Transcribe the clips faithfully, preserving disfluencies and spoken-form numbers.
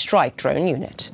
strike drone unit.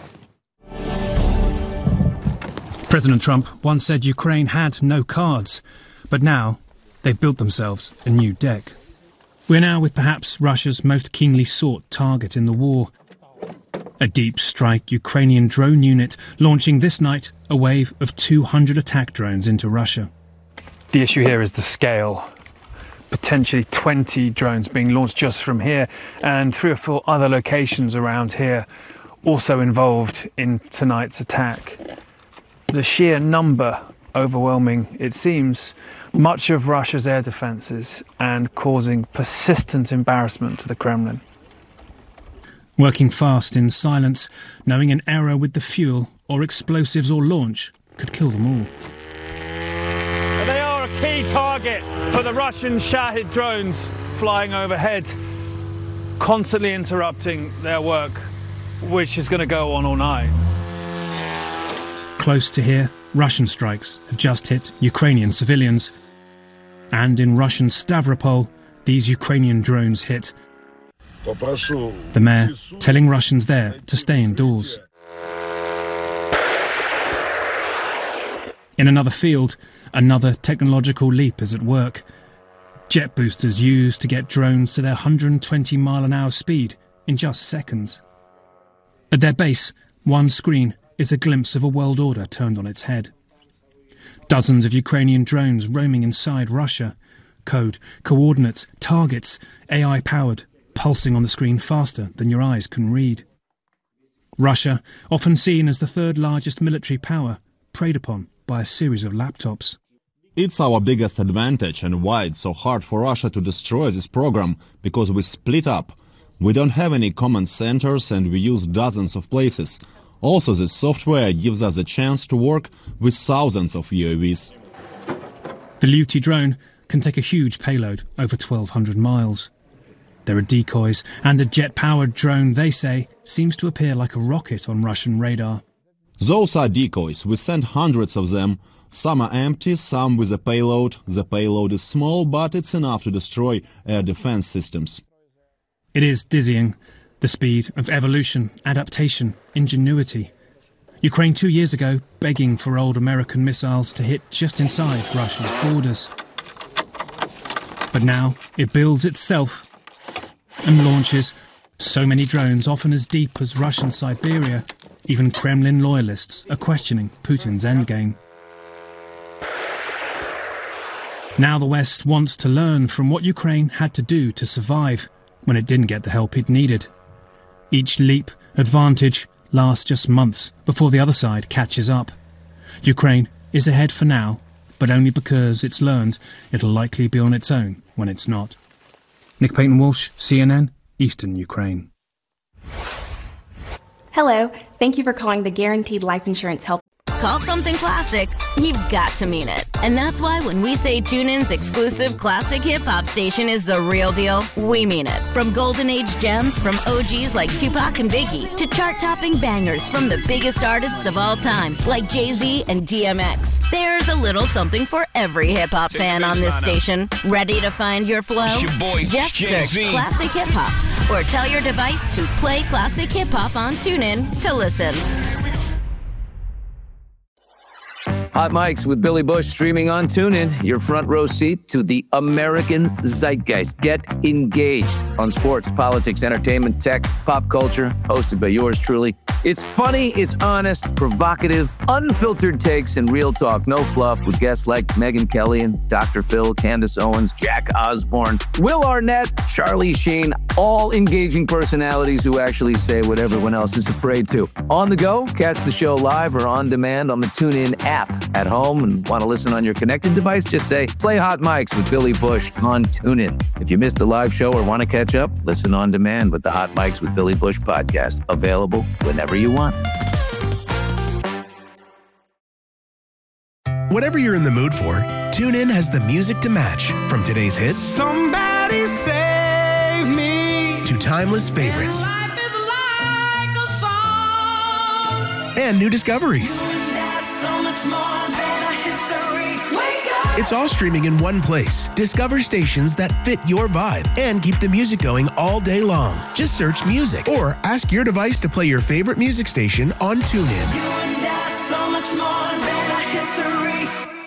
President Trump once said Ukraine had no cards, but now they've built themselves a new deck. We're now with perhaps Russia's most keenly sought target in the war. A deep strike Ukrainian drone unit launching this night a wave of two hundred attack drones into Russia. The issue here is the scale. Potentially twenty drones being launched just from here, and three or four other locations around here also involved in tonight's attack. The sheer number overwhelming, it seems, much of Russia's air defences and causing persistent embarrassment to the Kremlin. Working fast in silence, knowing an error with the fuel or explosives or launch could kill them all. They are a key target for the Russian Shahid drones flying overhead, constantly interrupting their work, which is going to go on all night. Close to here, Russian strikes have just hit Ukrainian civilians. And in Russian Stavropol, these Ukrainian drones hit. The mayor telling Russians there to stay indoors. In another field, another technological leap is at work. Jet boosters used to get drones to their one hundred twenty mile an hour speed in just seconds. At their base, one screen is a glimpse of a world order turned on its head. Dozens of Ukrainian drones roaming inside Russia. Code, coordinates, targets, A I-powered, pulsing on the screen faster than your eyes can read. Russia, often seen as the third largest military power, preyed upon by a series of laptops. It's our biggest advantage and why it's so hard for Russia to destroy this program, because we split up. We don't have any command centers and we use dozens of places. Also, this software gives us a chance to work with thousands of U A Vs. The Luti drone can take a huge payload over twelve hundred miles. There are decoys, and a jet-powered drone, they say, seems to appear like a rocket on Russian radar. Those are decoys. We sent hundreds of them. Some are empty, some with a payload. The payload is small, but it's enough to destroy air defense systems. It is dizzying, the speed of evolution, adaptation, ingenuity. Ukraine two years ago begging for old American missiles to hit just inside Russia's borders. But now it builds itself and launches so many drones, often as deep as Russian Siberia. Even Kremlin loyalists are questioning Putin's endgame. Now the West wants to learn from what Ukraine had to do to survive when it didn't get the help it needed. Each leap, advantage, lasts just months before the other side catches up. Ukraine is ahead for now, but only because it's learned it'll likely be on its own when it's not. Nick Payton-Walsh, C N N, Eastern Ukraine. Hello, thank you for calling the Guaranteed Life Insurance Help. Call something classic, you've got to mean it. And that's why when we say TuneIn's exclusive classic hip-hop station is the real deal, we mean it. From golden age gems from O Gs like Tupac and Biggie to chart-topping bangers from the biggest artists of all time like Jay-Z and D M X. There's a little something for every hip-hop fan on this station. Ready to find your flow? Your boy, Just Jay-Z. search Classic Hip-Hop or tell your device to play Classic Hip-Hop on TuneIn to listen. Hot Mics with Billy Bush streaming on TuneIn. Your front row seat to the American zeitgeist. Get engaged on sports, politics, entertainment, tech, pop culture. Hosted by yours truly. It's funny, it's honest, provocative, unfiltered takes, and real talk. No fluff with guests like Megyn Kelly and Doctor Phil, Candace Owens, Jack Osborne, Will Arnett, Charlie Sheen. All engaging personalities who actually say what everyone else is afraid to. On the go, catch the show live or on demand on the TuneIn app. At home and want to listen on your connected device, just say, play Hot Mics with Billy Bush on TuneIn. If you missed the live show or want to catch up, listen on demand with the Hot Mics with Billy Bush podcast. Available whenever you want. Whatever you're in the mood for, TuneIn has the music to match. From today's hits, Somebody save me, to timeless favorites, and life is like a song, and new discoveries. and that's so much more than a history. Wake up, It's all streaming in one place. Discover stations that fit your vibe and keep the music going all day long. Just search music or ask your device to play your favorite music station on TuneIn. You and I, so much more than our history.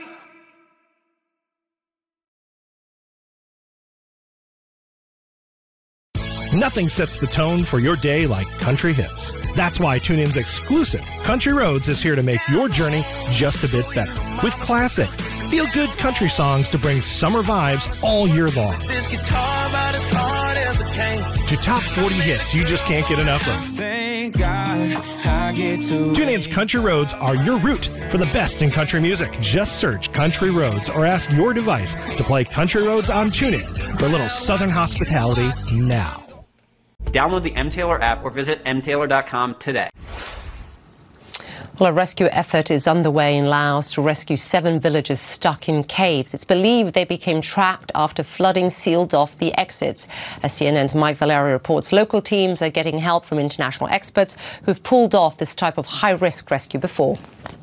Nothing sets the tone for your day like country hits. That's why TuneIn's exclusive Country Roads is here to make your journey just a bit better. With classic, feel-good country songs to bring summer vibes all year long. This guitar about as hard as it can. To top forty hits you just can't get enough of. Thank God I get to. TuneIn's Country Roads are your route for the best in country music. Just search Country Roads or ask your device to play Country Roads on TuneIn for a little southern hospitality now. Download the M-Tailor app or visit m tailor dot com today. Well, a rescue effort is underway in Laos to rescue seven villagers stuck in caves. It's believed they became trapped after flooding sealed off the exits. As C N N's Mike Valerio reports, local teams are getting help from international experts who've pulled off this type of high-risk rescue before.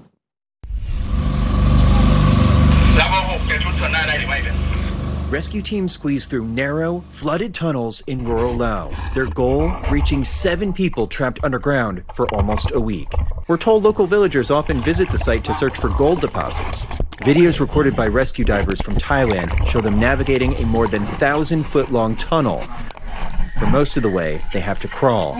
Rescue teams squeeze through narrow, flooded tunnels in rural Laos. Their goal, reaching seven people trapped underground for almost a week. We're told local villagers often visit the site to search for gold deposits. Videos recorded by rescue divers from Thailand show them navigating a more than thousand-foot-long tunnel. For most of the way, they have to crawl.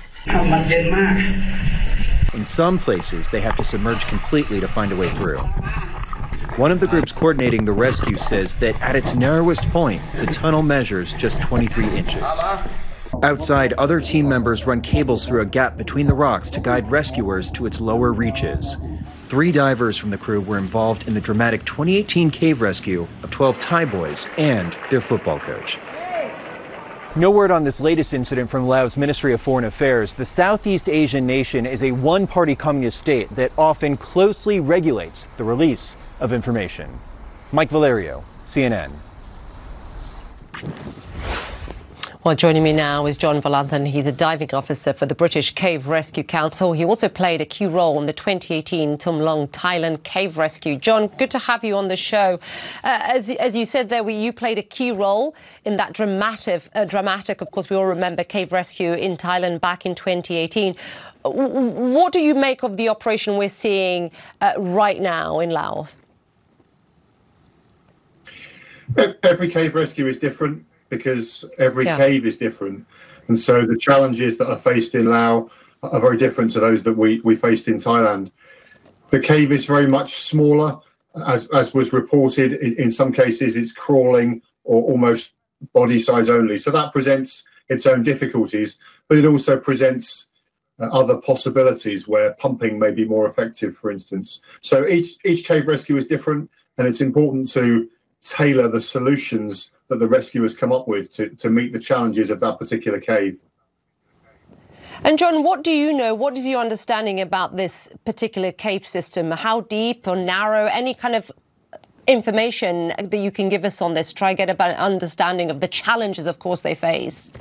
In some places, they have to submerge completely to find a way through. One of the groups coordinating the rescue says that at its narrowest point, the tunnel measures just twenty-three inches. Outside, other team members run cables through a gap between the rocks to guide rescuers to its lower reaches. Three divers from the crew were involved in the dramatic twenty eighteen cave rescue of twelve Thai boys and their football coach. No word on this latest incident from Laos Ministry of Foreign Affairs. The Southeast Asian nation is a one-party communist state that often closely regulates the release of information. Mike Valerio, C N N. Well, joining me now is John Valanthan. He's a diving officer for the British Cave Rescue Council. He also played a key role in the twenty eighteen Tumlong, Thailand cave rescue. John, good to have you on the show. Uh, as, as you said there, we, you played a key role in that dramatic, uh, dramatic, of course, we all remember cave rescue in Thailand back in twenty eighteen. What do you make of the operation we're seeing uh, right now in Laos? Every cave rescue is different because every yeah. cave is different. And so the challenges that are faced in Laos are very different to those that we, we faced in Thailand. The cave is very much smaller, as, as was reported. In, in some cases, it's crawling or almost body size only. So that presents its own difficulties, but it also presents uh, other possibilities where pumping may be more effective, for instance. So each, each cave rescue is different, and it's important to tailor the solutions that the rescuers come up with to, to meet the challenges of that particular cave. And John, what do you know? What is your understanding about this particular cave system? How deep or narrow? Any kind of information that you can give us on this? Try to get about an understanding of the challenges, of course, they face.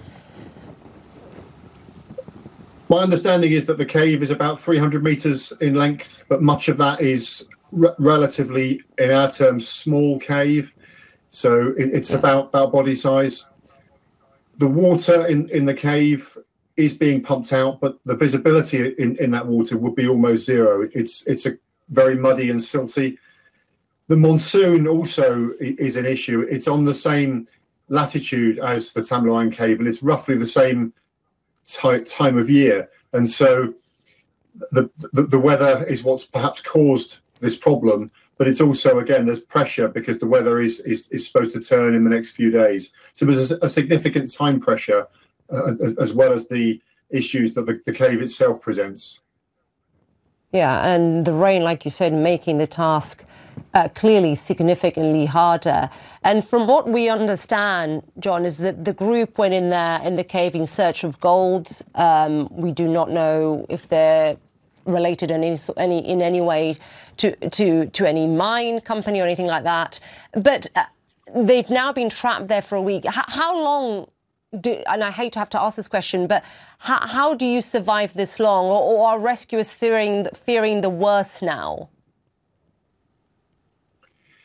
My understanding is that the cave is about three hundred metres in length, but much of that is re- relatively, in our terms, small cave. So it, it's about, about body size. The water in, in the cave is being pumped out, but the visibility in, in that water would be almost zero. It's, it's a very muddy and silty. The monsoon also is an issue. It's on the same latitude as the Tham Luang cave, and it's roughly the same ty- time of year. And so the, the the weather is what's perhaps caused this problem, but it's also, again, there's pressure because the weather is is, is supposed to turn in the next few days. So there's a, a significant time pressure, uh, as, as well as the issues that the, the cave itself presents. Yeah, and the rain, like you said, making the task uh, clearly significantly harder. And from what we understand, John, is that the group went in there in the cave in search of gold. Um, we do not know if they're related in any, any in any way to to to any mine company or anything like that. But uh, they've now been trapped there for a week. H- how long? Do, and I hate to have to ask this question, but how, how do you survive this long? Or, or are rescuers fearing fearing the worst now?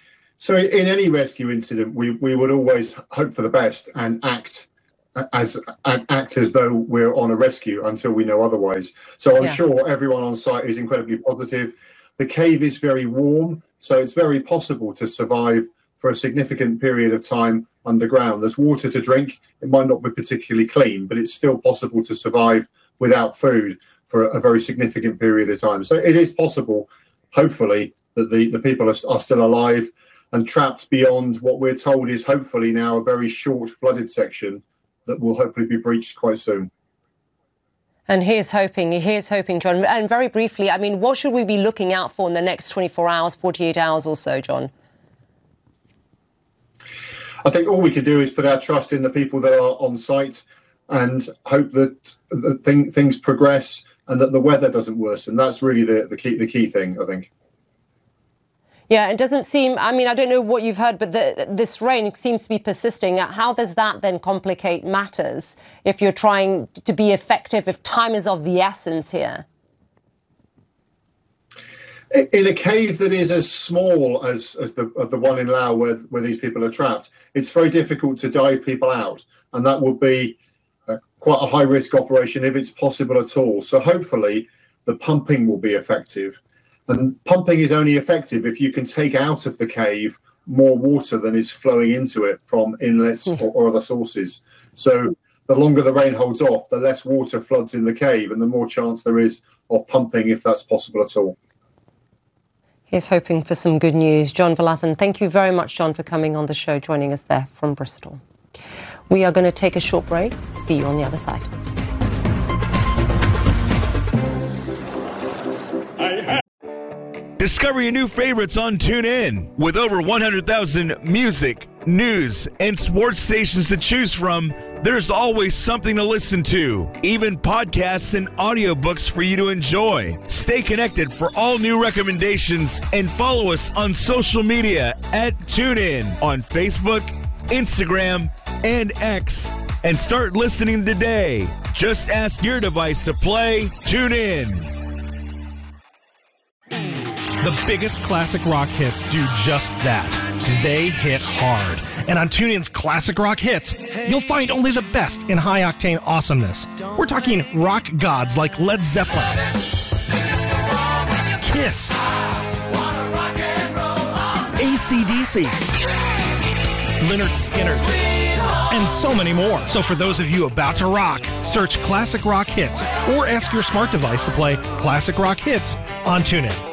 So in any rescue incident, we, we would always hope for the best and act as act as though we're on a rescue until we know otherwise. So I'm yeah. sure everyone on site is incredibly positive. The cave is very warm, so it's very possible to survive for a significant period of time underground. There's water to drink. It might not be particularly clean, but it's still possible to survive without food for a very significant period of time. So it is possible, hopefully, that the, the people are, are still alive and trapped beyond what we're told is hopefully now a very short flooded section that will hopefully be breached quite soon. And here's hoping, here's hoping, John. And very briefly, I mean, what should we be looking out for in the next twenty-four hours, forty-eight hours or so, John? I think all we can do is put our trust in the people that are on site and hope that, that thing, things progress and that the weather doesn't worsen. That's really the, the key the key thing, I think. Yeah, it doesn't seem, I mean, I don't know what you've heard, but the, this rain seems to be persisting. How does that then complicate matters if you're trying to be effective, if time is of the essence here? In a cave that is as small as, as the, the one in Laos where, where these people are trapped, it's very difficult to dive people out. And that would be uh, quite a high-risk operation if it's possible at all. So hopefully the pumping will be effective. And pumping is only effective if you can take out of the cave more water than is flowing into it from inlets or, or other sources. So the longer the rain holds off, the less water floods in the cave and the more chance there is of pumping if that's possible at all. He's hoping for some good news. John Valathan, thank you very much, John, for coming on the show, joining us there from Bristol. We are going to take a short break. See you on the other side. Discover your new favorites on TuneIn. With over one hundred thousand music, news, and sports stations to choose from, there's always something to listen to. Even podcasts and audiobooks for you to enjoy. Stay connected for all new recommendations and follow us on social media at TuneIn on Facebook, Instagram, and X. And start listening today. Just ask your device to play TuneIn. The biggest classic rock hits do just that. They hit hard. And on TuneIn's Classic Rock Hits, you'll find only the best in high-octane awesomeness. We're talking rock gods like Led Zeppelin, Kiss, A C D C, Lynyrd Skynyrd, and so many more. So for those of you about to rock, search Classic Rock Hits or ask your smart device to play Classic Rock Hits on TuneIn.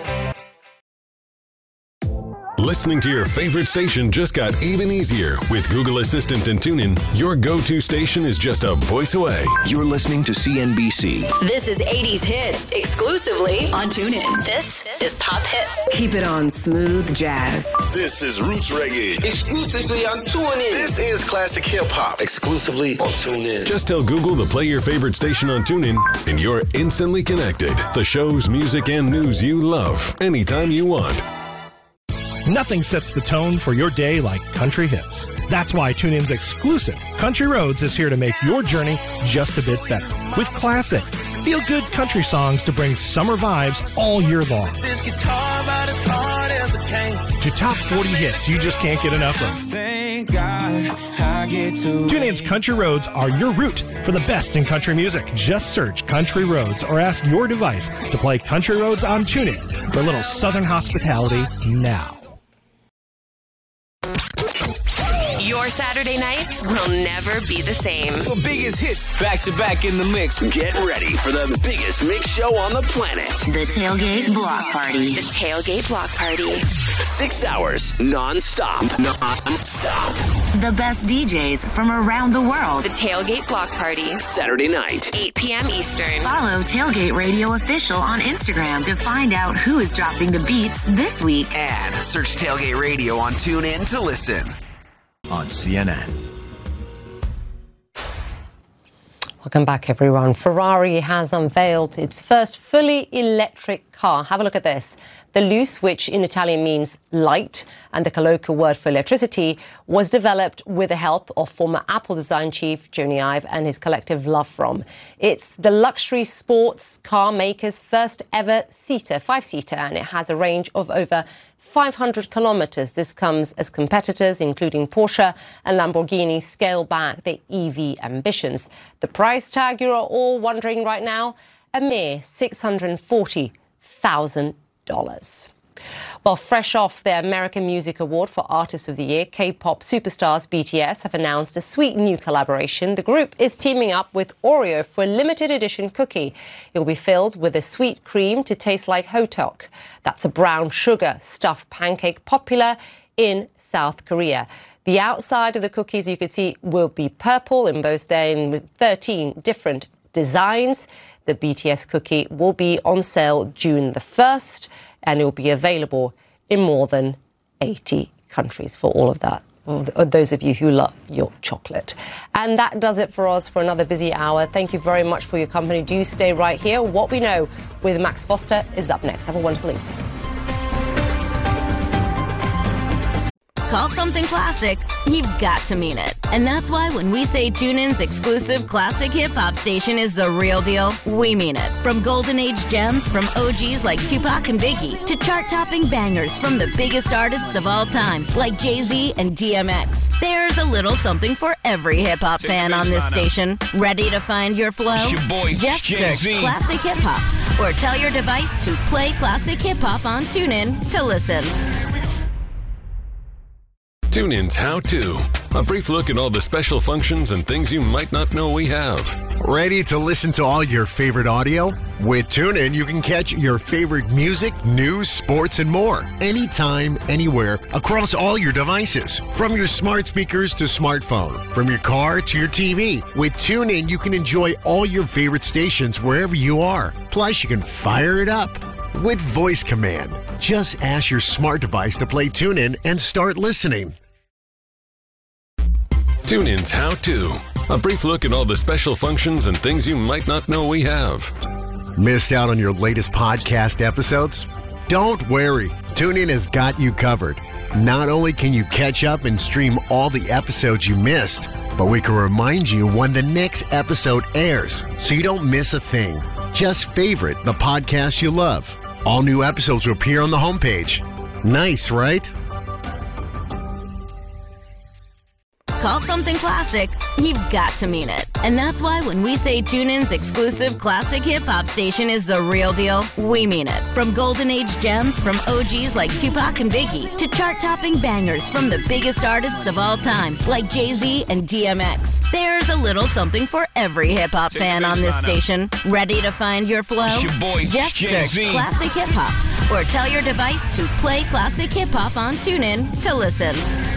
Listening to your favorite station just got even easier. With Google Assistant and TuneIn, your go-to station is just a voice away. You're listening to C N B C. This is eighties Hits, exclusively on TuneIn. This is Pop Hits. Keep it on smooth jazz. This is Roots Reggae, exclusively on TuneIn. This is Classic Hip Hop, exclusively on TuneIn. Just tell Google to play your favorite station on TuneIn, and you're instantly connected. The shows, music, and news you love, anytime you want. Nothing sets the tone for your day like country hits. That's why TuneIn's exclusive Country Roads is here to make your journey just a bit better. With classic, feel-good country songs to bring summer vibes all year long. This guitar about as hard as it can. To top forty hits you just can't get enough of. Thank God I get to. TuneIn's Country Roads are your route for the best in country music. Just search Country Roads or ask your device to play Country Roads on TuneIn for a little Southern hospitality now. Your Saturday nights will never be the same. The biggest hits back to back in the mix. Get ready for the biggest mix show on the planet. The Tailgate Block Party. The Tailgate Block Party. Six hours non-stop. Non-stop. The best D Js from around the world. The Tailgate Block Party. Saturday night. eight p.m. Eastern. Follow Tailgate Radio Official on Instagram to find out who is dropping the beats this week. And search Tailgate Radio on TuneIn to listen. On C N N. Welcome back, everyone. Ferrari has unveiled its first fully electric car. Have a look at this. The luce, which in Italian means light, and the colloquial word for electricity, was developed with the help of former Apple design chief Jony Ive and his collective Love From. It's the luxury sports car maker's first ever seater, five-seater, and it has a range of over five hundred kilometers. This comes as competitors, including Porsche and Lamborghini, scale back their E V ambitions. The price tag, you're all wondering right now, a mere six hundred forty thousand dollars. Well, fresh off their American Music Award for Artist of the Year, K-pop superstars B T S have announced a sweet new collaboration. The group is teaming up with Oreo for a limited edition cookie. It will be filled with a sweet cream to taste like Hotok. That's a brown sugar stuffed pancake popular in South Korea. The outside of the cookies, you could see, will be purple, embossed there in with thirteen different designs. The B T S cookie will be on sale June the first, and it will be available in more than eighty countries for all of that, those of you who love your chocolate. And that does it for us for another busy hour. Thank you very much for your company. Do stay right here. What We Know with Max Foster is up next. Have a wonderful evening. Call something classic, you've got to mean it. And that's why when we say TuneIn's exclusive classic hip-hop station is the real deal, we mean it. From golden age gems from O Gs like Tupac and Biggie to chart-topping bangers from the biggest artists of all time like Jay-Z and D M X. There's a little something for every hip-hop fan on this station. Ready to find your flow? Your boy, Just Jay-Z. search Classic Hip Hop or tell your device to play Classic Hip Hop on TuneIn to listen. TuneIn's How To. A brief look at all the special functions and things you might not know we have. Ready to listen to all your favorite audio? With TuneIn, you can catch your favorite music, news, sports, and more. Anytime, anywhere, across all your devices. From your smart speakers to smartphone. From your car to your T V. With TuneIn, you can enjoy all your favorite stations wherever you are. Plus, you can fire it up with voice command. Just ask your smart device to play TuneIn and start listening. TuneIn's How To. A brief look at all the special functions and things you might not know we have. Missed out on your latest podcast episodes? Don't worry. TuneIn has got you covered. Not only can you catch up and stream all the episodes you missed, but we can remind you when the next episode airs so you don't miss a thing. Just favorite the podcast you love. All new episodes will appear on the homepage. Nice, right? Call something classic, you've got to mean it. And that's why when we say TuneIn's exclusive classic hip-hop station is the real deal, we mean it. From golden age gems from O Gs like Tupac and Biggie to chart-topping bangers from the biggest artists of all time like Jay-Z and D M X. There's a little something for every hip-hop fan on this station. Ready to find your flow? Your boy, Just Jay-Z. search Classic Hip Hop or tell your device to play Classic Hip Hop on TuneIn to listen.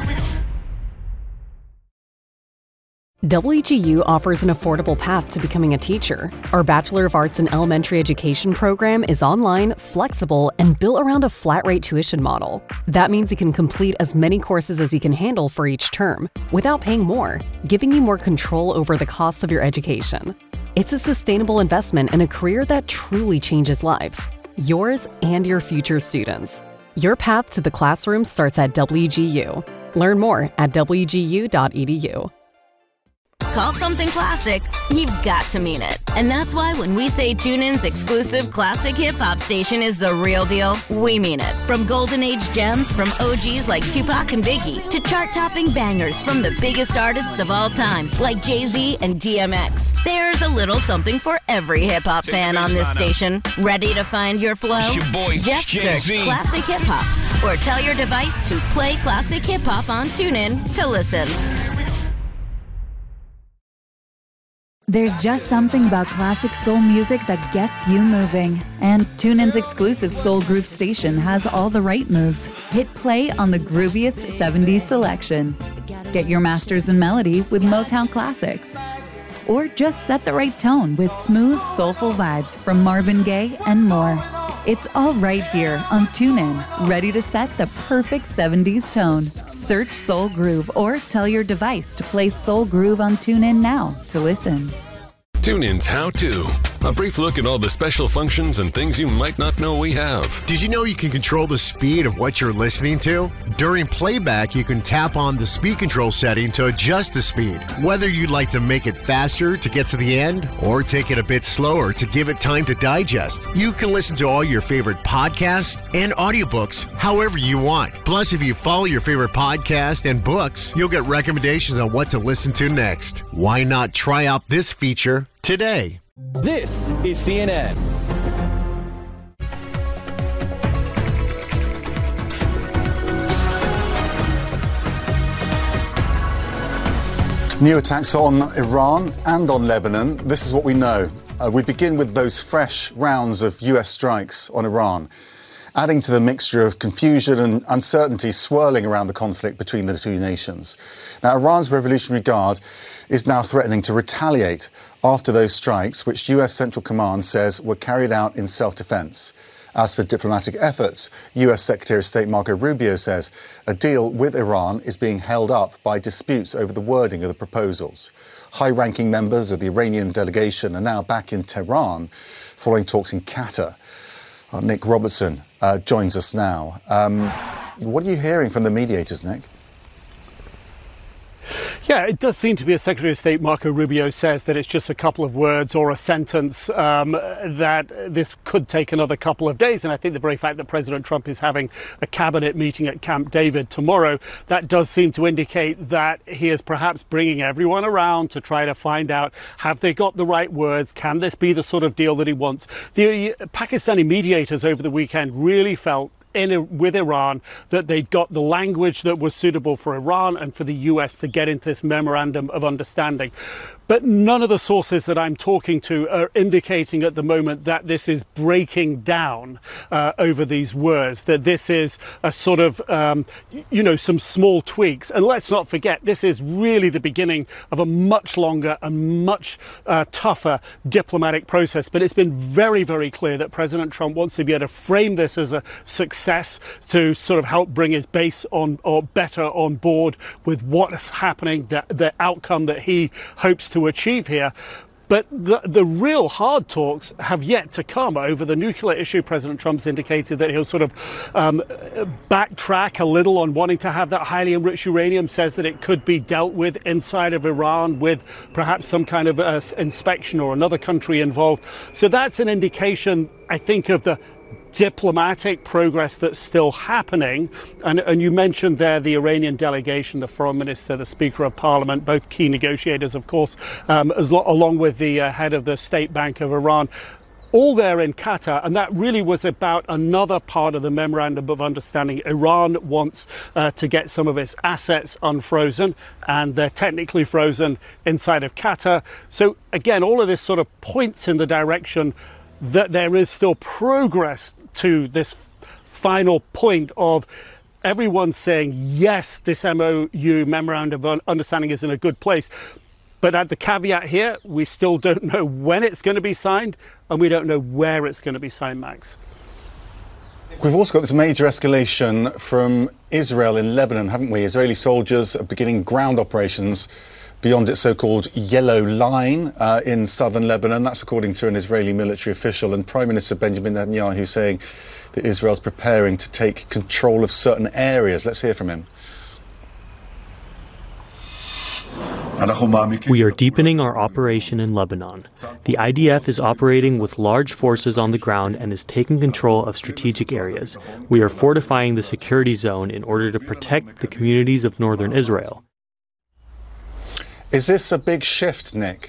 W G U offers an affordable path to becoming a teacher. Our Bachelor of Arts in Elementary Education program is online, flexible, and built around a flat-rate tuition model. That means you can complete as many courses as you can handle for each term, without paying more, giving you more control over the cost of your education. It's a sustainable investment in a career that truly changes lives, yours and your future students. Your path to the classroom starts at W G U. Learn more at w g u dot e d u. Call something classic, you've got to mean it. And that's why when we say TuneIn's exclusive classic hip-hop station is the real deal, we mean it. From golden age gems from O Gs like Tupac and Biggie to chart-topping bangers from the biggest artists of all time like Jay-Z and D M X. There's a little something for every hip-hop fan on this station. Ready to find your flow? Your boy, Just Jay-Z. search Classic Hip Hop or tell your device to play Classic Hip Hop on TuneIn to listen. There's just something about classic soul music that gets you moving. And TuneIn's exclusive Soul Groove station has all the right moves. Hit play on the grooviest seventies selection. Get your masters in melody with Motown classics. Or just set the right tone with smooth, soulful vibes from Marvin Gaye and more. It's all right here on TuneIn, ready to set the perfect seventies tone. Search Soul Groove or tell your device to play Soul Groove on TuneIn now to listen. TuneIn's How To. a brief look at all the special functions and things you might not know we have. Did you know you can control the speed of what you're listening to? During playback, you can tap on the speed control setting to adjust the speed. Whether you'd like to make it faster to get to the end or take it a bit slower to give it time to digest, you can listen to all your favorite podcasts and audiobooks however you want. Plus, if you follow your favorite podcast and books, you'll get recommendations on what to listen to next. Why not try out this feature today? This is C N N. New attacks on Iran and on Lebanon. This is what we know. Uh, we begin with those fresh rounds of U S strikes on Iran, adding to the mixture of confusion and uncertainty swirling around the conflict between the two nations. Now, Iran's Revolutionary Guard is now threatening to retaliate after those strikes, which U S Central Command says were carried out in self-defense. As for diplomatic efforts, U S Secretary of State Marco Rubio says a deal with Iran is being held up by disputes over the wording of the proposals. High-ranking members of the Iranian delegation are now back in Tehran following talks in Qatar. Uh, Nick Robertson uh, joins us now. Um, what are you hearing from the mediators, Nick? Yeah, it does seem to be, as Secretary of State Marco Rubio says, that it's just a couple of words or a sentence, um, that this could take another couple of days. And I think the very fact that President Trump is having a cabinet meeting at Camp David tomorrow, that does seem to indicate that he is perhaps bringing everyone around to try to find out, have they got the right words? Can this be the sort of deal that he wants? The Pakistani mediators over the weekend really felt in with Iran that they'd got the language that was suitable for Iran and for the U S to get into this memorandum of understanding. But none of the sources that I'm talking to are indicating at the moment that this is breaking down uh, over these words, that this is a sort of, um, you know, some small tweaks. And let's not forget, this is really the beginning of a much longer and much uh, tougher diplomatic process. But it's been very, very clear that President Trump wants to be able to frame this as a success to sort of help bring his base on or better on board with what's happening, the, the outcome that he hopes to achieve here. But the, the real hard talks have yet to come over the nuclear issue. President Trump's indicated that he'll sort of um, backtrack a little on wanting to have that highly enriched uranium, says that it could be dealt with inside of Iran with perhaps some kind of uh, inspection or another country involved. So that's an indication, I think, of the diplomatic progress that's still happening. And, and you mentioned there the Iranian delegation, the foreign minister, the Speaker of Parliament, both key negotiators, of course, um, as lo- along with the uh, head of the State Bank of Iran, all there in Qatar. And that really was about another part of the memorandum of understanding. Iran wants uh, to get some of its assets unfrozen, and they're technically frozen inside of Qatar. So again, all of this sort of points in the direction that there is still progress to this final point of everyone saying, yes, this M O U, Memorandum of Understanding, is in a good place. But at the caveat here, we still don't know when it's going to be signed, and we don't know where it's going to be signed, Max. We've also got this major escalation from Israel in Lebanon, haven't we? Israeli soldiers are beginning ground operations beyond its so-called yellow line uh, in southern Lebanon. That's according to an Israeli military official. And Prime Minister Benjamin Netanyahu saying that Israel's preparing to take control of certain areas. Let's hear from him. We are deepening our operation in Lebanon. The I D F is operating with large forces on the ground and is taking control of strategic areas. We are fortifying the security zone in order to protect the communities of northern Israel. Is this a big shift, Nick?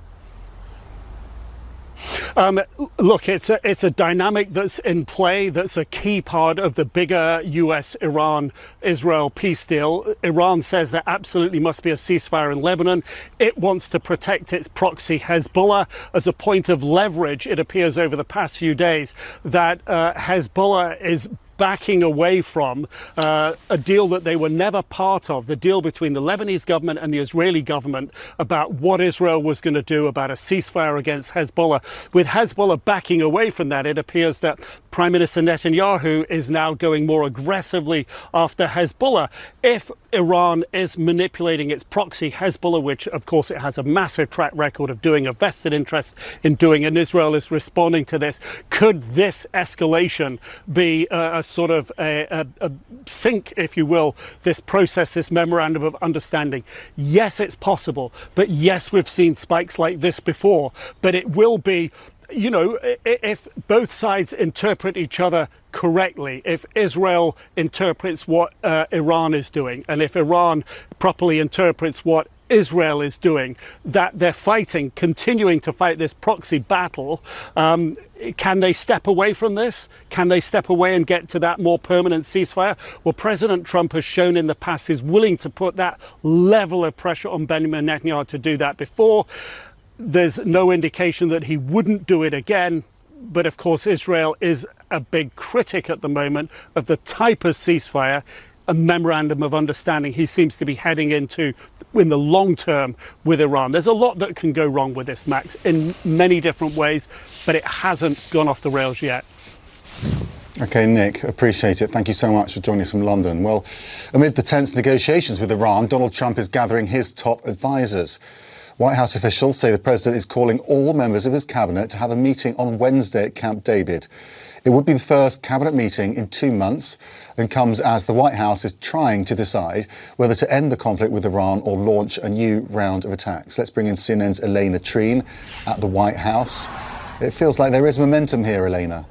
Um, look, it's a, it's a dynamic that's in play, that's a key part of the bigger U S Iran Israel peace deal. Iran says there absolutely must be a ceasefire in Lebanon. It wants to protect its proxy Hezbollah as a point of leverage. It appears over the past few days that uh, Hezbollah is backing away from uh, a deal that they were never part of, the deal between the Lebanese government and the Israeli government about what Israel was going to do about a ceasefire against Hezbollah. With Hezbollah backing away from that, it appears that Prime Minister Netanyahu is now going more aggressively after Hezbollah. If Iran is manipulating its proxy, Hezbollah, which of course it has a massive track record of doing, a vested interest in doing, and Israel is responding to this, could this escalation be a, a sort of a, a, a sink, if you will, this process, this memorandum of understanding? Yes, it's possible, but yes, we've seen spikes like this before, but it will be, you know, if both sides interpret each other correctly, if Israel interprets what uh, Iran is doing, and if Iran properly interprets what Israel is doing, that they're fighting, continuing to fight this proxy battle, um, can they step away from this? Can they step away and get to that more permanent ceasefire? Well, President Trump has shown in the past he's willing to put that level of pressure on Benjamin Netanyahu to do that before. There's no indication that he wouldn't do it again. But of course, Israel is a big critic at the moment of the type of ceasefire, a memorandum of understanding he seems to be heading into in the long term with Iran. There's a lot that can go wrong with this, Max, in many different ways, but it hasn't gone off the rails yet. OK, Nick, appreciate it. Thank you so much for joining us from London. Well, amid the tense negotiations with Iran, Donald Trump is gathering his top advisors. White House officials say the president is calling all members of his cabinet to have a meeting on Wednesday at Camp David. It would be the first cabinet meeting in two months and comes as the White House is trying to decide whether to end the conflict with Iran or launch a new round of attacks. Let's bring in C N N's Elena Treen at the White House. It feels like there is momentum here, Elena.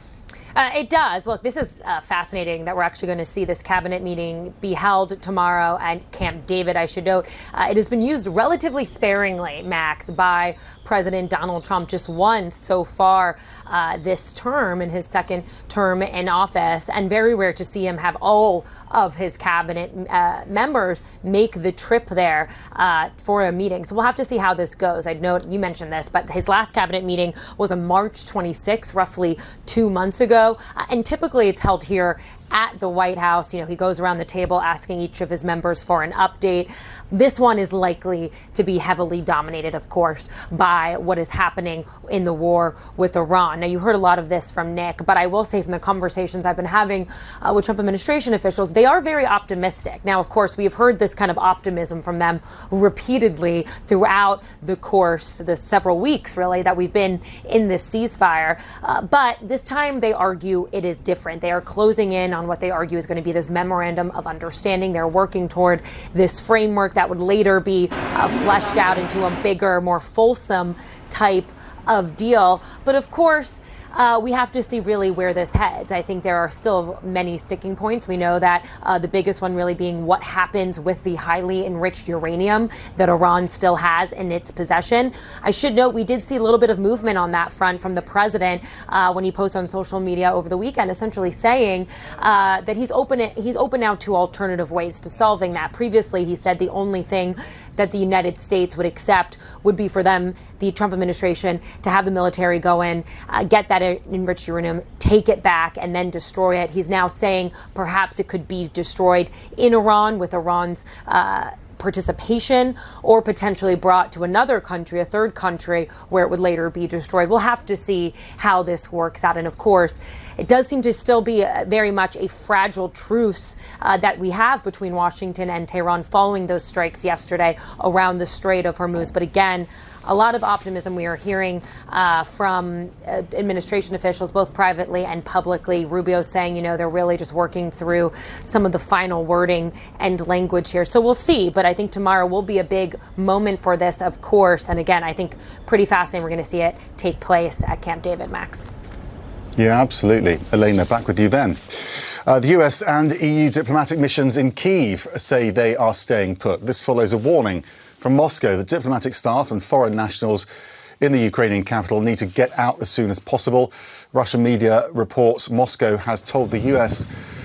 Uh, it does. Look, this is uh, fascinating that we're actually going to see this cabinet meeting be held tomorrow at Camp David. I should note uh, it has been used relatively sparingly, Max, by President Donald Trump just once so far uh, this term, in his second term in office, and very rare to see him have all of his cabinet uh, members make the trip there uh, for a meeting. So we'll have to see how this goes. I'd note, you mentioned this, but his last cabinet meeting was on March twenty-sixth, roughly two months ago. Uh, and typically it's held here at the White House. You know, he goes around the table asking each of his members for an update. This one is likely to be heavily dominated, of course, by what is happening in the war with Iran. Now, you heard a lot of this from Nick, but I will say from the conversations I've been having uh, with Trump administration officials, they are very optimistic. Now, of course, we have heard this kind of optimism from them repeatedly throughout the course, the several weeks, really, that we've been in this ceasefire. Uh, but this time they argue it is different. They are closing in on on what they argue is going to be this memorandum of understanding. They're working toward this framework that would later be uh, fleshed out into a bigger, more fulsome type of deal. But of course, Uh, we have to see really where this heads. I think there are still many sticking points. We know that uh, the biggest one really being what happens with the highly enriched uranium that Iran still has in its possession. I should note we did see a little bit of movement on that front from the president uh, when he posted on social media over the weekend, essentially saying uh, that he's open he's open now to alternative ways to solving that. Previously, he said the only thing that the United States would accept would be for them, the Trump administration, to have the military go in, uh, get that enriched uranium, take it back, and then destroy it. He's now saying perhaps it could be destroyed in Iran with Iran's uh, participation, or potentially brought to another country, a third country, where it would later be destroyed. We'll have to see how this works out. And of course, it does seem to still be a, very much a fragile truce uh, that we have between Washington and Tehran following those strikes yesterday around the Strait of Hormuz. But again, a lot of optimism we are hearing uh, from uh, administration officials, both privately and publicly. Rubio saying, you know, they're really just working through some of the final wording and language here. So we'll see. But I think tomorrow will be a big moment for this, of course. And again, I think pretty fascinating. We're going to see it take place at Camp David, Max. Yeah, absolutely. Elena, back with you then. Uh, the U S and E U diplomatic missions in Kyiv say they are staying put. This follows a warning from Moscow that diplomatic staff and foreign nationals in the Ukrainian capital need to get out as soon as possible. Russian media reports Moscow has told the U S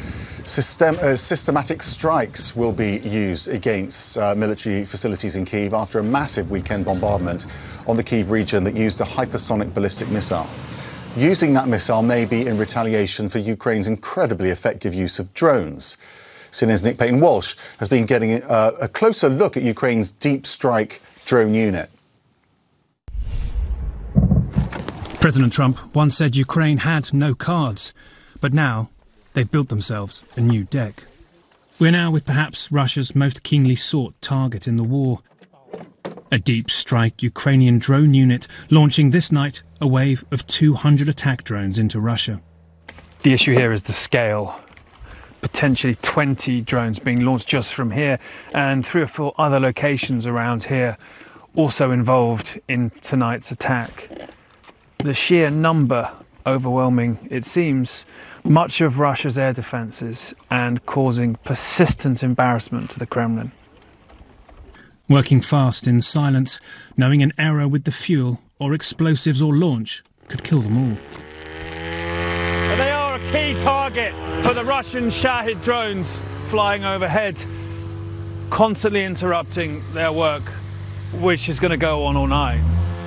system, uh, systematic strikes will be used against uh, military facilities in Kyiv after a massive weekend bombardment on the Kyiv region that used a hypersonic ballistic missile. Using that missile may be in retaliation for Ukraine's incredibly effective use of drones. C N N's Nick Payton-Walsh has been getting uh, a closer look at Ukraine's deep strike drone unit. President Trump once said Ukraine had no cards, but now they've built themselves a new deck. We're now with perhaps Russia's most keenly sought target in the war. A deep strike Ukrainian drone unit launching this night a wave of two hundred attack drones into Russia. The issue here is the scale. Potentially twenty drones being launched just from here, and three or four other locations around here also involved in tonight's attack. The sheer number overwhelming, it seems, much of Russia's air defences and causing persistent embarrassment to the Kremlin. Working fast in silence, knowing an error with the fuel or explosives or launch could kill them all. They are a key target for the Russian Shahid drones flying overhead, constantly interrupting their work, which is going to go on all night.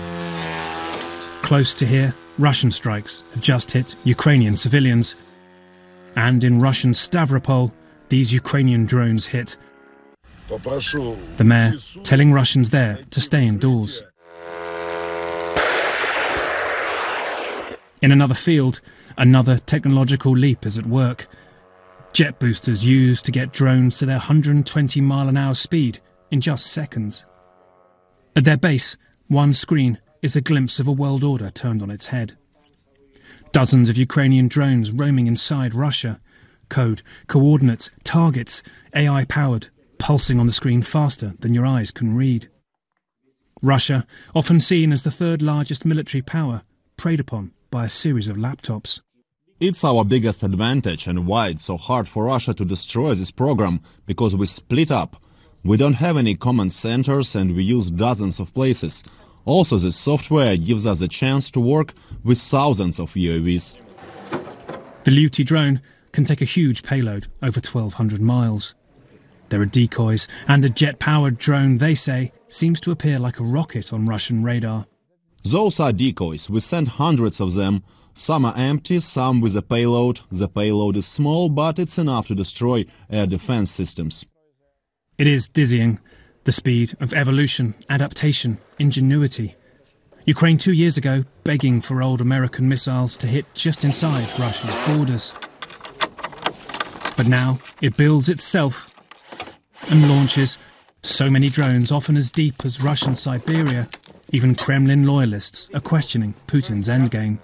Close to here, Russian strikes have just hit Ukrainian civilians. And in Russian Stavropol, these Ukrainian drones hit. The mayor telling Russians there to stay indoors. In another field, another technological leap is at work. Jet boosters used to get drones to their one hundred twenty mile an hour speed in just seconds. At their base, one screen is a glimpse of a world order turned on its head. Dozens of Ukrainian drones roaming inside Russia. Code, coordinates, targets, A I-powered, pulsing on the screen faster than your eyes can read. Russia, often seen as the third largest military power, preyed upon by a series of laptops. It's our biggest advantage and why it's so hard for Russia to destroy this program, because we split up. We don't have any command centers and we use dozens of places. Also, this software gives us a chance to work with thousands of U A Vs. The Luti drone can take a huge payload over twelve hundred miles. There are decoys, and a jet-powered drone, they say, seems to appear like a rocket on Russian radar. Those are decoys. We send hundreds of them. Some are empty, some with a payload. The payload is small, but it's enough to destroy air defense systems. It is dizzying, the speed of evolution, adaptation, ingenuity. Ukraine two years ago begging for old American missiles to hit just inside Russia's borders. But now it builds itself and launches so many drones, often as deep as Russian Siberia. Even Kremlin loyalists are questioning Putin's endgame.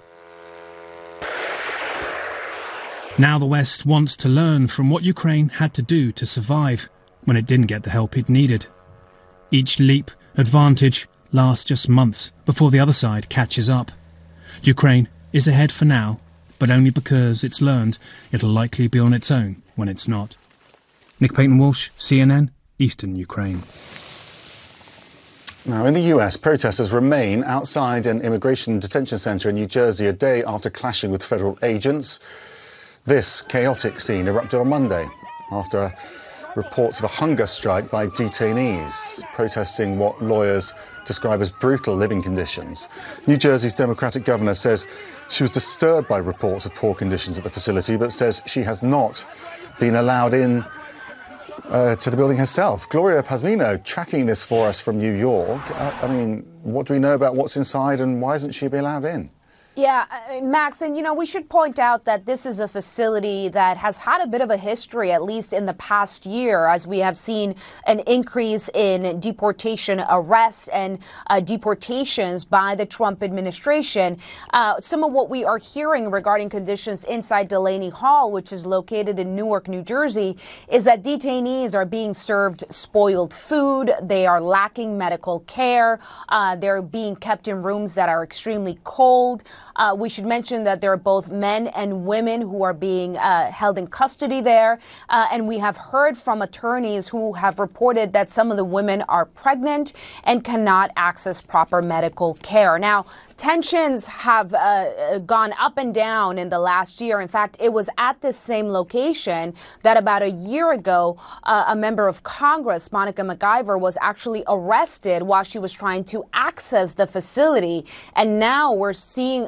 Now the West wants to learn from what Ukraine had to do to survive when it didn't get the help it needed. Each leap, advantage, lasts just months before the other side catches up. Ukraine is ahead for now, but only because it's learned it'll likely be on its own when it's not. Nick Payton-Walsh, C N N, Eastern Ukraine. Now, in the U S, protesters remain outside an immigration detention centre in New Jersey a day after clashing with federal agents. This chaotic scene erupted on Monday after reports of a hunger strike by detainees protesting what lawyers describe as brutal living conditions. New Jersey's Democratic governor says she was disturbed by reports of poor conditions at the facility, but says she has not been allowed in uh, to the building herself. Gloria Pazmino tracking this for us from New York. Uh, I mean, what do we know about what's inside and why isn't she being allowed in? Yeah, Max, and you know, we should point out that this is a facility that has had a bit of a history, at least in the past year, as we have seen an increase in deportation arrests and uh, deportations by the Trump administration. Uh, some of what we are hearing regarding conditions inside Delaney Hall, which is located in Newark, New Jersey, is that detainees are being served spoiled food. They are lacking medical care. Uh, they're being kept in rooms that are extremely cold. Uh, we should mention that there are both men and women who are being uh, held in custody there. Uh, and we have heard from attorneys who have reported that some of the women are pregnant and cannot access proper medical care. Now, tensions have uh, gone up and down in the last year. In fact, it was at this same location that about a year ago, uh, a member of Congress, Monica McIver, was actually arrested while she was trying to access the facility. And now we're seeing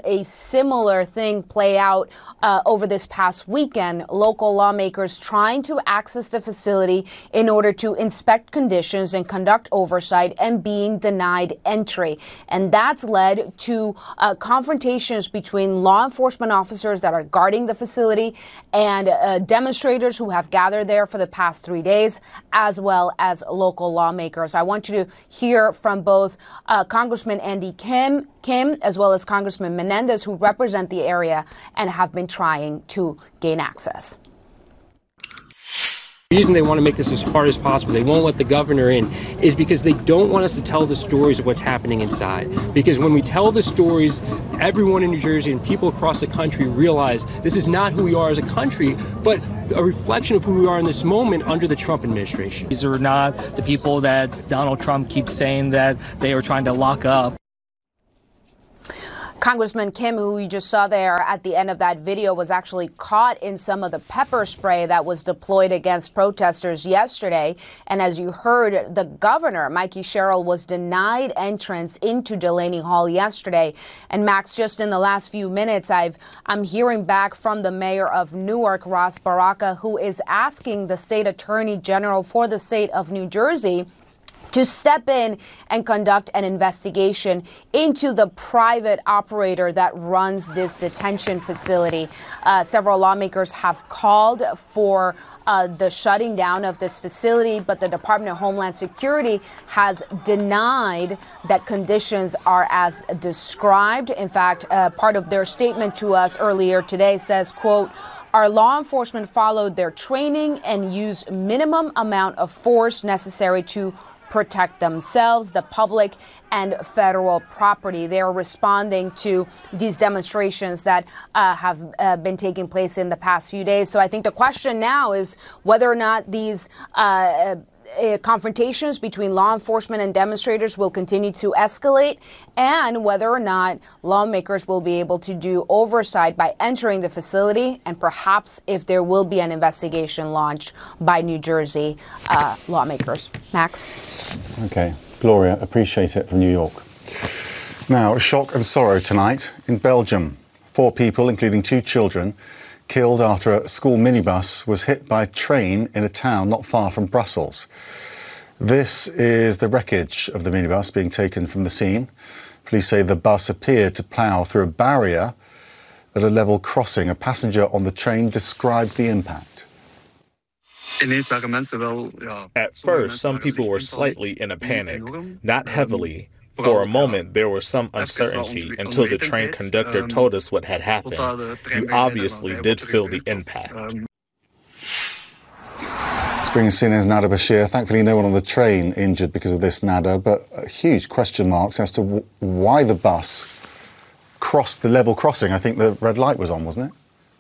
a similar thing play out uh, over this past weekend. Local lawmakers trying to access the facility in order to inspect conditions and conduct oversight and being denied entry. And that's led to uh, confrontations between law enforcement officers that are guarding the facility and uh, demonstrators who have gathered there for the past three days, as well as local lawmakers. I want you to hear from both uh, Congressman Andy Kim, Kim, as well as Congressman Menendez, who represent the area and have been trying to gain access. The reason they want to make this as hard as possible, they won't let the governor in, is because they don't want us to tell the stories of what's happening inside. Because when we tell the stories, everyone in New Jersey and people across the country realize this is not who we are as a country, but a reflection of who we are in this moment under the Trump administration. These are not the people that Donald Trump keeps saying that they are trying to lock up. Congressman Kim, who you just saw there at the end of that video, was actually caught in some of the pepper spray that was deployed against protesters yesterday. And as you heard, the governor, Mikey Sherrill, was denied entrance into Delaney Hall yesterday. And Max, just in the last few minutes, I've I'm hearing back from the mayor of Newark, Ras Baraka, who is asking the state attorney general for the state of New Jersey to step in and conduct an investigation into the private operator that runs this detention facility. Uh, several lawmakers have called for uh, the shutting down of this facility, but the Department of Homeland Security has denied that conditions are as described. In fact, uh, part of their statement to us earlier today says, quote, "Our law enforcement followed their training and used minimum amount of force necessary to protect themselves, the public, and federal property." They're responding to these demonstrations that uh, have uh, been taking place in the past few days. So I think the question now is whether or not these uh, Uh, confrontations between law enforcement and demonstrators will continue to escalate, and whether or not lawmakers will be able to do oversight by entering the facility, and perhaps if there will be an investigation launched by New Jersey uh, lawmakers. Max? Okay. Gloria, appreciate it from New York. Now, shock and sorrow tonight in Belgium. Four people, including two children, killed after a school minibus was hit by a train in a town not far from Brussels. This is the wreckage of the minibus being taken from the scene. Police say the bus appeared to plough through a barrier at a level crossing. A passenger on the train described the impact. At first, some people were slightly in a panic, not heavily. For a moment, there was some uncertainty until the train conductor told us what had happened. You obviously did feel the impact. Let's bring in C N N's Nada Bashir. Thankfully, no one on the train injured because of this, Nada, but huge question marks as to w- why the bus crossed the level crossing. I think the red light was on, wasn't it?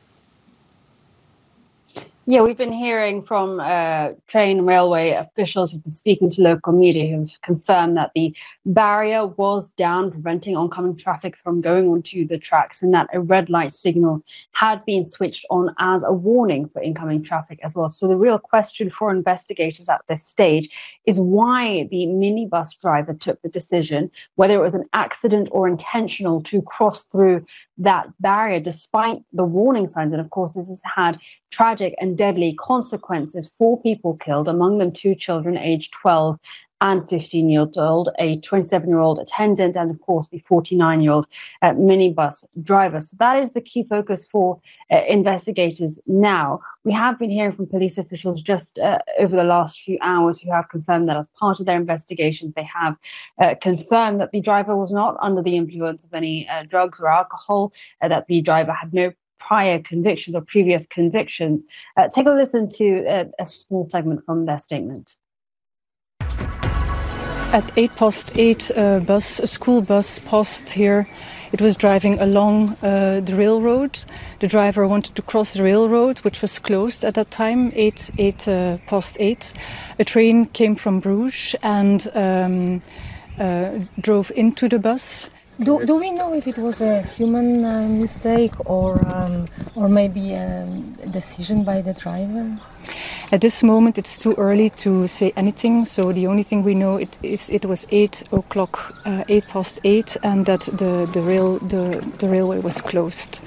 Yeah, we've been hearing from uh, train railway officials who've been speaking to local media who've confirmed that the barrier was down, preventing oncoming traffic from going onto the tracks, and that a red light signal had been switched on as a warning for incoming traffic as well. So the real question for investigators at this stage is why the minibus driver took the decision, whether it was an accident or intentional, to cross through that barrier despite the warning signs. And of course, this has had tragic and deadly consequences. Four people killed, among them two children aged twelve and fifteen years old, a twenty-seven-year-old attendant, and of course the forty-nine-year-old uh, minibus driver. So that is the key focus for uh, investigators now. We have been hearing from police officials just uh, over the last few hours who have confirmed that as part of their investigations, they have uh, confirmed that the driver was not under the influence of any uh, drugs or alcohol, uh, that the driver had no prior convictions or previous convictions. Uh, take a listen to uh, a small segment from their statement. At eight past eight, uh, bus, a school bus passed here. It was driving along uh, the railroad. The driver wanted to cross the railroad, which was closed at that time, eight, eight uh, past eight. A train came from Bruges and um, uh, drove into the bus. Do, do we know if it was a human uh, mistake or um, or maybe a decision by the driver? At this moment, it's too early to say anything. So the only thing we know it is it was eight o'clock, uh, eight past eight, and that the the rail the the railway was closed.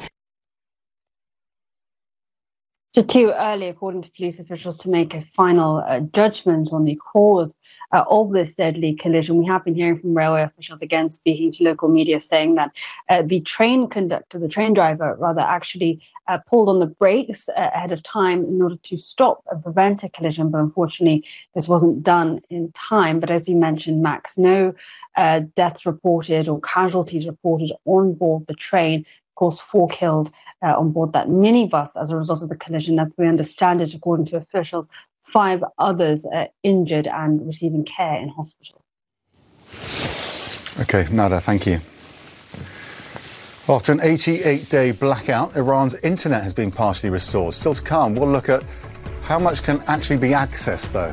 So too early, according to police officials, to make a final uh, judgment on the cause uh, of this deadly collision. We have been hearing from railway officials, again, speaking to local media, saying that uh, the train conductor, the train driver, rather, actually uh, pulled on the brakes uh, ahead of time in order to stop and prevent a collision. But unfortunately, this wasn't done in time. But as you mentioned, Max, no uh, deaths reported or casualties reported on board the train. Of course, four killed uh, on board that minibus as a result of the collision. As we understand it, according to officials, five others uh, injured and receiving care in hospital. OK, Nada, thank you. After an eighty-eight day blackout, Iran's internet has been partially restored. Still to come, we'll look at how much can actually be accessed, though.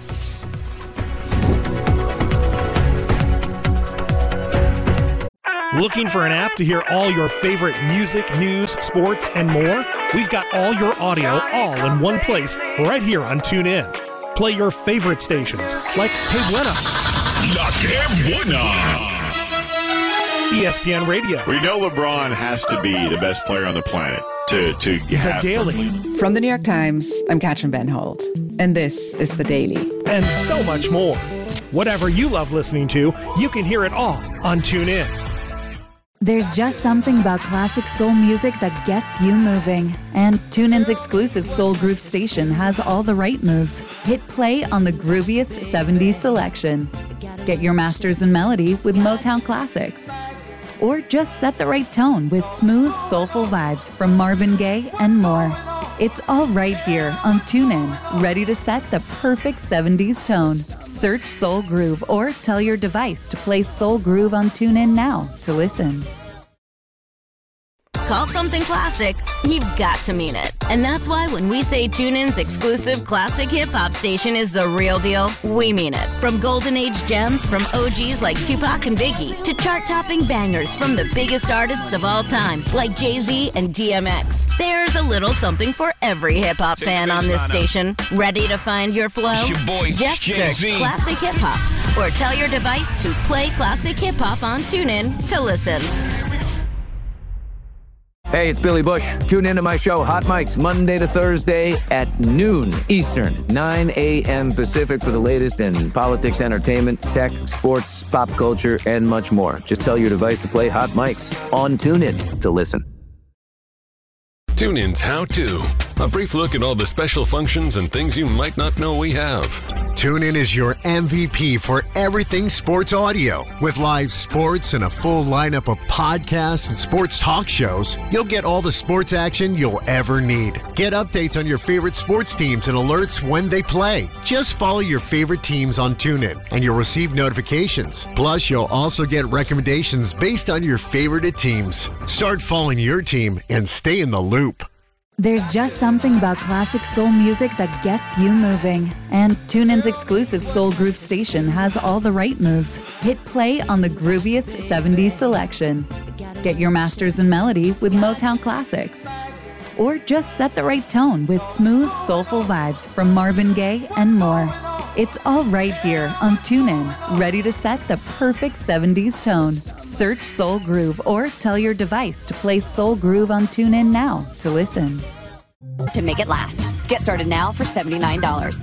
Looking for an app to hear all your favorite music, news, sports, and more? We've got all your audio all in one place right here on TuneIn. Play your favorite stations like Que Buena, La Que Buena, E S P N Radio. We know LeBron has to be the best player on the planet to, to The have Daily. From the New York Times, I'm Katrin Ben Holt, and this is The Daily. And so much more. Whatever you love listening to, you can hear it all on TuneIn. There's just something about classic soul music that gets you moving. And TuneIn's exclusive Soul Groove station has all the right moves. Hit play on the grooviest seventies selection. Get your masters in melody with Motown classics. Or just set the right tone with smooth, soulful vibes from Marvin Gaye and more. It's all right here on TuneIn, ready to set the perfect seventies tone. Search Soul Groove or tell your device to play Soul Groove on TuneIn now to listen. Call something classic, you've got to mean it. And that's why when we say TuneIn's exclusive classic hip-hop station is the real deal, we mean it. From golden age gems from O Gs like Tupac and Biggie to chart-topping bangers from the biggest artists of all time like Jay-Z and D M X. There's a little something for every hip-hop fan on this station. Ready to find your flow? It's your boy, Just Jay-Z. search classic hip-hop or tell your device to play classic hip-hop on TuneIn to listen. Hey, it's Billy Bush. Tune into my show, Hot Mics, Monday to Thursday at noon Eastern, nine a.m. Pacific for the latest in politics, entertainment, tech, sports, pop culture, and much more. Just tell your device to play Hot Mics on TuneIn to listen. TuneIn's How To. A brief look at all the special functions and things you might not know we have. TuneIn is your M V P for everything sports audio. With live sports and a full lineup of podcasts and sports talk shows, you'll get all the sports action you'll ever need. Get updates on your favorite sports teams and alerts when they play. Just follow your favorite teams on TuneIn and you'll receive notifications. Plus, you'll also get recommendations based on your favorite teams. Start following your team and stay in the loop. There's just something about classic soul music that gets you moving. And TuneIn's exclusive Soul Groove station has all the right moves. Hit play on the grooviest seventies selection. Get your masters in melody with Motown classics. Or just set the right tone with smooth, soulful vibes from Marvin Gaye and more. It's all right here on TuneIn, ready to set the perfect seventies tone. Search Soul Groove or tell your device to play Soul Groove on TuneIn now to listen. To make it last. Get started now for seventy-nine dollars.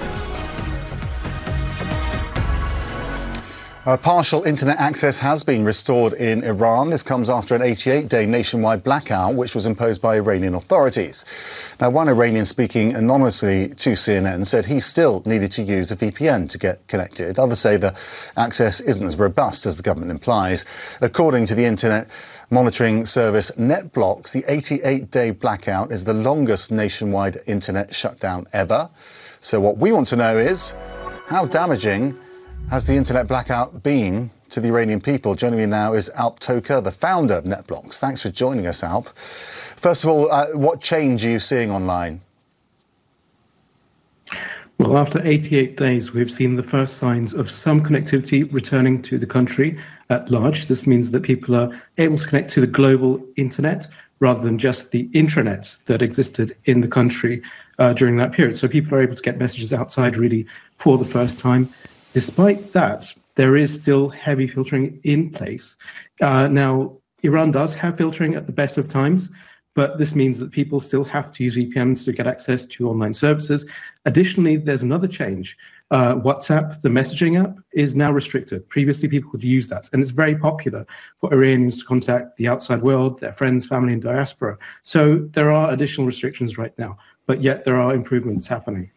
Uh, partial internet access has been restored in Iran. This comes after an eighty-eight day nationwide blackout, which was imposed by Iranian authorities. Now, one Iranian speaking anonymously to C N N said he still needed to use a V P N to get connected. Others say the access isn't as robust as the government implies. According to the internet monitoring service NetBlocks, the eighty-eight day blackout is the longest nationwide internet shutdown ever. So what we want to know is, how damaging has the internet blackout been to the Iranian people? Joining me now is Alp Toker, the founder of NetBlocks. Thanks for joining us, Alp. First of all, uh, what change are you seeing online? Well, after eighty-eight days, we've seen the first signs of some connectivity returning to the country at large. This means that people are able to connect to the global internet rather than just the intranet that existed in the country uh, during that period. So people are able to get messages outside really for the first time. Despite that, there is still heavy filtering in place. Uh, now, Iran does have filtering at the best of times, but this means that people still have to use V P Ns to get access to online services. Additionally, there's another change. Uh, WhatsApp, the messaging app, is now restricted. Previously, people could use that, and it's very popular for Iranians to contact the outside world, their friends, family, and diaspora. So there are additional restrictions right now, but yet there are improvements happening.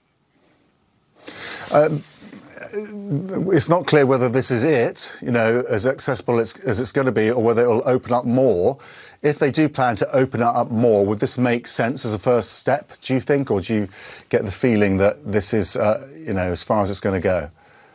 Um, it's not clear whether this is it, you know, as accessible as, as it's going to be, or whether it'll open up more. If they do plan to open it up more, would this make sense as a first step, do you think, or do you get the feeling that this is, uh, you know, as far as it's going to go?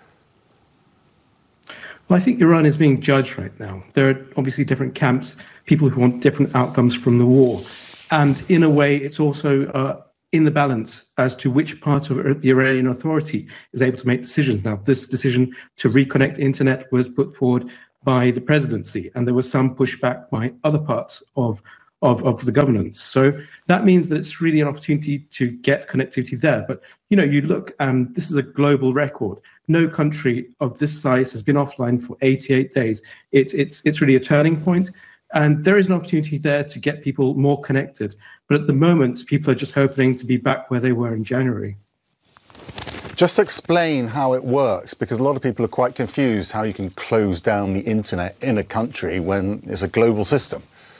Well, I think Iran is being judged right now. There are obviously different camps, people who want different outcomes from the war. And in a way, it's also uh, in the balance as to which part of the Iranian Authority is able to make decisions. Now, this decision to reconnect internet was put forward by the presidency, and there was some pushback by other parts of, of, of the governance. So that means that it's really an opportunity to get connectivity there. But, you know, you look, and um, this is a global record. No country of this size has been offline for eighty-eight days. It's, it's, it's really a turning point, and there is an opportunity there to get people more connected. But at the moment, people are just hoping to be back where they were in January. Just explain how it works, because a lot of people are quite confused how you can close down the internet in a country when it's a global system.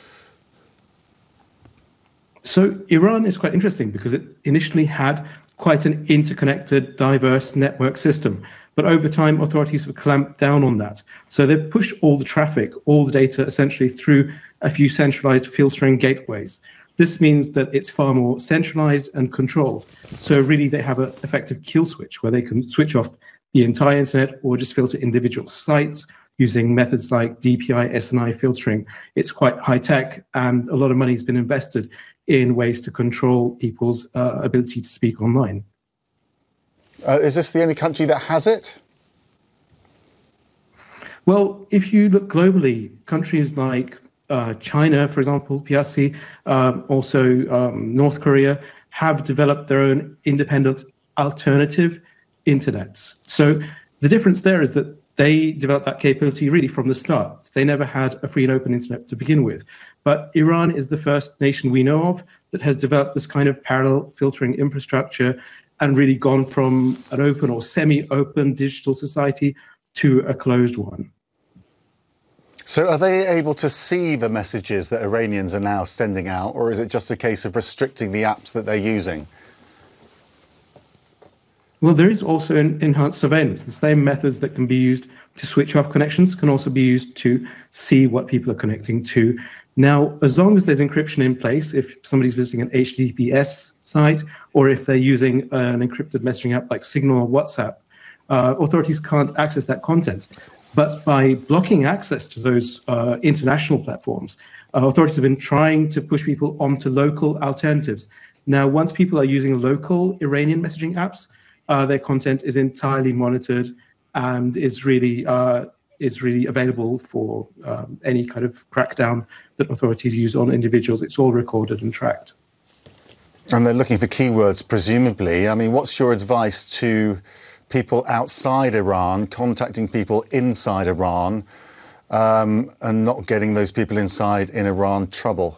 So Iran is quite interesting because it initially had quite an interconnected, diverse network system. But over time, authorities have clamped down on that. So they've pushed all the traffic, all the data essentially through a few centralized filtering gateways. This means that it's far more centralized and controlled. So really they have an effective kill switch where they can switch off the entire internet or just filter individual sites using methods like D P I, S N I filtering. It's quite high tech, and a lot of money has been invested in ways to control people's uh, ability to speak online. Uh, is this the only country that has it? Well, if you look globally, countries like Uh, China, for example, P R C, um, also um, North Korea, have developed their own independent alternative internets. So the difference there is that they developed that capability really from the start. They never had a free and open internet to begin with. But Iran is the first nation we know of that has developed this kind of parallel filtering infrastructure and really gone from an open or semi-open digital society to a closed one. So are they able to see the messages that Iranians are now sending out, or is it just a case of restricting the apps that they're using? Well, there is also an enhanced surveillance. The same methods that can be used to switch off connections can also be used to see what people are connecting to. Now, as long as there's encryption in place, if somebody's visiting an H T T P S site, or if they're using an encrypted messaging app like Signal or WhatsApp, uh, authorities can't access that content. But by blocking access to those uh, international platforms, uh, authorities have been trying to push people onto local alternatives. Now, once people are using local Iranian messaging apps, uh, their content is entirely monitored and is really uh, is really available for um, any kind of crackdown that authorities use on individuals. It's all recorded and tracked. And they're looking for keywords, presumably. I mean, what's your advice to people outside Iran contacting people inside Iran um, and not getting those people inside in Iran trouble?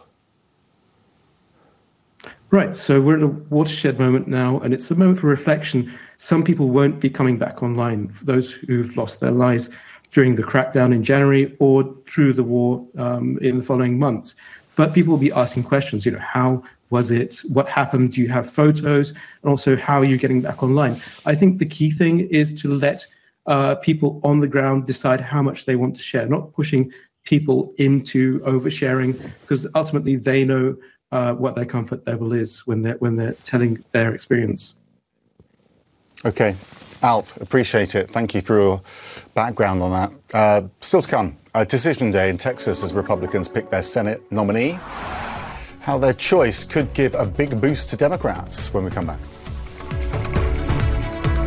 Right, so we're at a watershed moment now, and it's a moment for reflection. Some people won't be coming back online, for those who've lost their lives during the crackdown in January or through the war um, in the following months. But people will be asking questions, you know, how was it? What happened? Do you have photos? And also, how are you getting back online? I think the key thing is to let uh, people on the ground decide how much they want to share, not pushing people into oversharing, because ultimately they know uh, what their comfort level is when they're, when they're telling their experience. Okay. Alp, appreciate it. Thank you for your background on that. Uh, still to come, a decision day in Texas as Republicans pick their Senate nominee. How their choice could give a big boost to Democrats when we come back.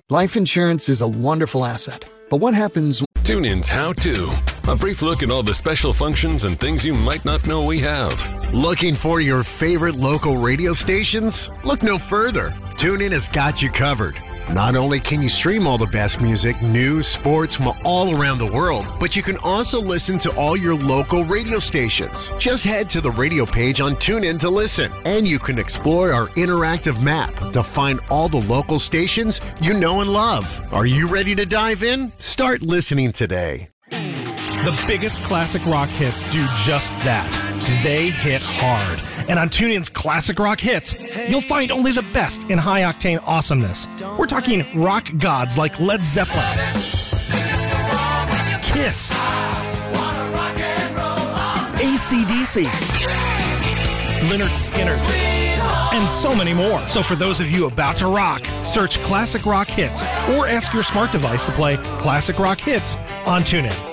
Life insurance is a wonderful asset, but what happens? TuneIn's How To. A brief look at all the special functions and things you might not know we have. Looking for your favorite local radio stations? Look no further. TuneIn has got you covered. Not only can you stream all the best music, news, sports from all around the world, but you can also listen to all your local radio stations. Just head to the radio page on TuneIn to listen, and you can explore our interactive map to find all the local stations you know and love. Are you ready to dive in? Start listening today. The biggest classic rock hits do just that. They hit hard. And on TuneIn's Classic Rock Hits, you'll find only the best in high-octane awesomeness. We're talking rock gods like Led Zeppelin, Kiss, A C D C, Lynyrd Skynyrd, and so many more. So for those of you about to rock, search Classic Rock Hits or ask your smart device to play Classic Rock Hits on TuneIn.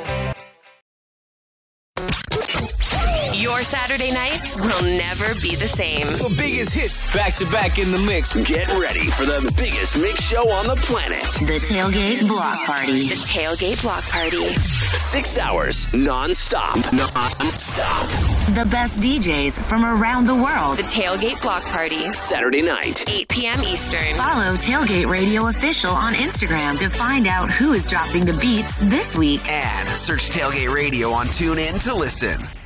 Your Saturday nights will never be the same. The biggest hits back to back in the mix. Get ready for the biggest mix show on the planet. The Tailgate Block Party. The Tailgate Block Party. Six hours non-stop. Non-stop. The best D Js from around the world. The Tailgate Block Party. Saturday night. eight p.m. Eastern. Follow Tailgate Radio Official on Instagram to find out who is dropping the beats this week. And search Tailgate Radio on TuneIn to listen.